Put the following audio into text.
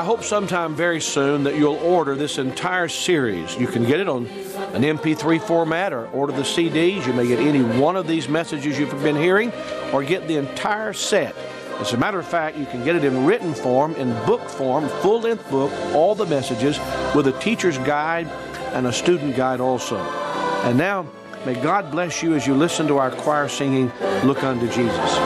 I hope sometime very soon that you'll order this entire series. You can get it on an MP3 format or order the CDs. You may get any one of these messages you've been hearing or get the entire set. As a matter of fact, you can get it in written form, in book form, full-length book, all the messages with a teacher's guide and a student guide also. And now, may God bless you as you listen to our choir singing, Look Unto Jesus.